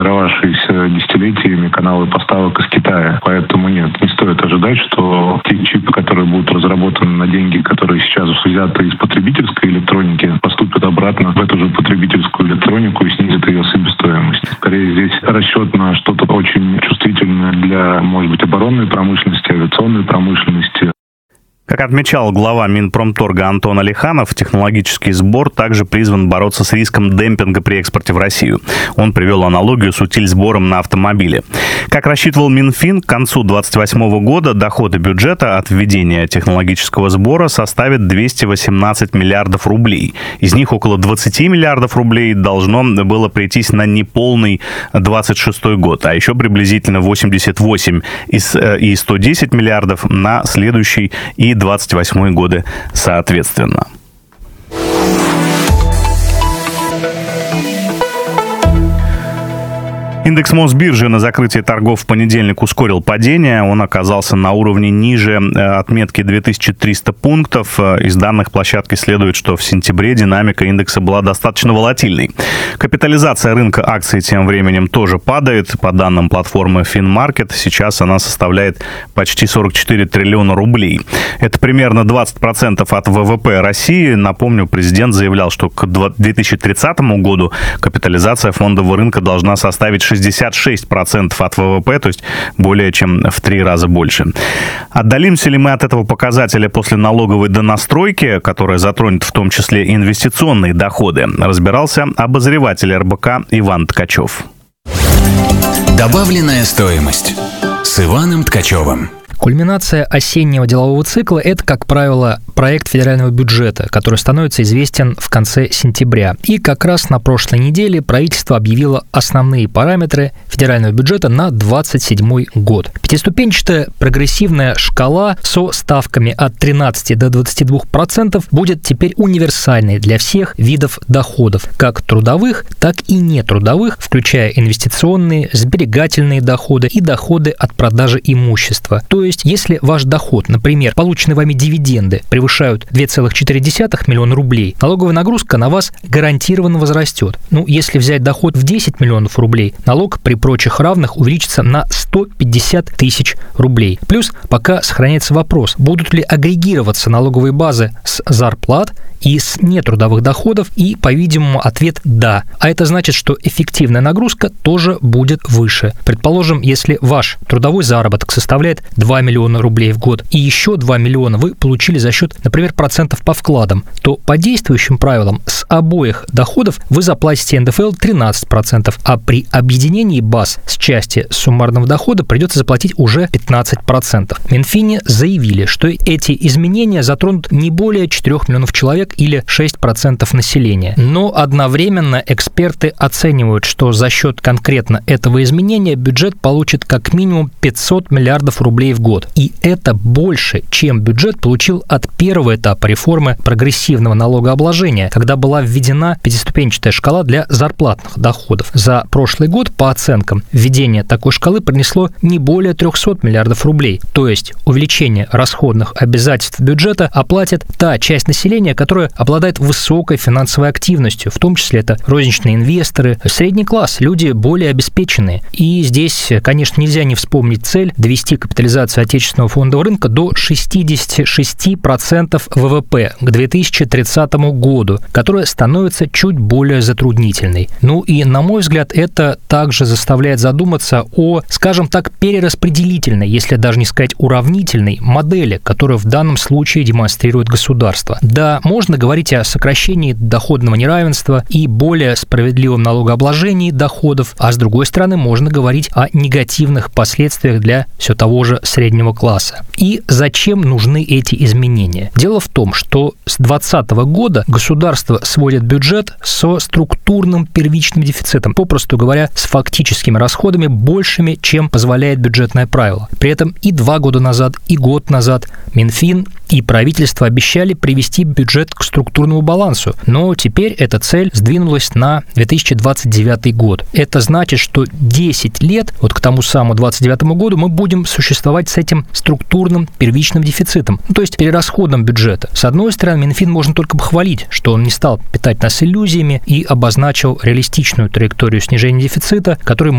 формировавшиеся десятилетиями каналы поставок из Китая. Поэтому нет, не стоит ожидать, что те чипы, которые будут разработаны на деньги, которые сейчас взяты из потребительской электроники, поступят обратно в эту же потребительскую электронику и снизят ее себестоимость. Скорее, здесь расчет на что-то очень чувствительное для, может быть, оборонной промышленности, авиационной промышленности. Как отмечал глава Минпромторга Антон Алиханов, технологический сбор также призван бороться с риском демпинга при экспорте в Россию. Он привел аналогию с утильсбором на автомобили. Как рассчитывал Минфин, к концу 2028 года доходы бюджета от введения технологического сбора составят 218 миллиардов рублей. Из них около 20 миллиардов рублей должно было прийтись на неполный 26 год, а еще приблизительно 88 и 110 миллиардов на следующий и 28 годы соответственно. Индекс Мосбиржи на закрытии торгов в понедельник ускорил падение. Он оказался на уровне ниже отметки 2300 пунктов. Из данных площадки следует, что в сентябре динамика индекса была достаточно волатильной. Капитализация рынка акций тем временем тоже падает. По данным платформы FinMarket, сейчас она составляет почти 44 триллиона рублей. Это примерно 20% от ВВП России. Напомню, президент заявлял, что к 2030 году капитализация фондового рынка должна составить 66% от ВВП, то есть более чем в 3 раза больше. Отдалимся ли мы от этого показателя после налоговой донастройки, которая затронет в том числе инвестиционные доходы, разбирался обозреватель РБК Иван Ткачев. Добавленная стоимость с Иваном Ткачевым. Кульминация осеннего делового цикла – это, как правило, проект федерального бюджета, который становится известен в конце сентября. И как раз на прошлой неделе правительство объявило основные параметры федерального бюджета на 2027 год. Пятиступенчатая прогрессивная шкала со ставками от 13 до 22% будет теперь универсальной для всех видов доходов, как трудовых, так и нетрудовых, включая инвестиционные, сберегательные доходы и доходы от продажи имущества. То есть, если ваш доход, например, полученные вами дивиденды, превышают 2,4 миллиона рублей, налоговая нагрузка на вас гарантированно возрастет. Если взять доход в 10 миллионов рублей, налог при прочих равных увеличится на 150 тысяч рублей. Плюс пока сохраняется вопрос, будут ли агрегироваться налоговые базы с зарплат и с нетрудовых доходов, и, по-видимому, ответ «да». А это значит, что эффективная нагрузка тоже будет выше. Предположим, если ваш трудовой заработок составляет 2 миллиона рублей в год, и еще 2 миллиона вы получили за счет, например, процентов по вкладам, то по действующим правилам с обоих доходов вы заплатите НДФЛ 13%, а при объединении баз с части суммарного дохода придется заплатить уже 15%. В Минфине заявили, что эти изменения затронут не более 4 миллионов человек или 6% населения. Но одновременно эксперты оценивают, что за счет конкретно этого изменения бюджет получит как минимум 500 миллиардов рублей в год. И это больше, чем бюджет получил от первого этапа реформы прогрессивного налогообложения, когда была введена пятиступенчатая шкала для зарплатных доходов. За прошлый год, по оценкам, введение такой шкалы принесло не более 300 миллиардов рублей. То есть увеличение расходных обязательств бюджета оплатит та часть населения, которая обладает высокой финансовой активностью, в том числе это розничные инвесторы, средний класс, люди более обеспеченные. И здесь, конечно, нельзя не вспомнить цель довести капитализацию отечественного фондового рынка до 66% ВВП к 2030 году, которая становится чуть более затруднительной. И, на мой взгляд, это также заставляет задуматься о, скажем так, перераспределительной, если даже не сказать уравнительной, модели, которую в данном случае демонстрирует государство. Да, можно говорить о сокращении доходного неравенства и более справедливом налогообложении доходов, а с другой стороны можно говорить о негативных последствиях для все того же среднего класса. И зачем нужны эти изменения? Дело в том, что с 2020 года государство сводит бюджет со структурным первичным дефицитом, попросту говоря, с фактическими расходами большими, чем позволяет бюджетное правило. При этом и 2 года назад, и год назад Минфин и правительство обещали привести бюджет к структурному балансу, но теперь эта цель сдвинулась на 2029 год. Это значит, что 10 лет, к тому самому 2029 году, мы будем существовать с этим структурным первичным дефицитом. То есть перерасходование ходом бюджета. С одной стороны, Минфин можно только похвалить, что он не стал питать нас иллюзиями и обозначил реалистичную траекторию снижения дефицита, который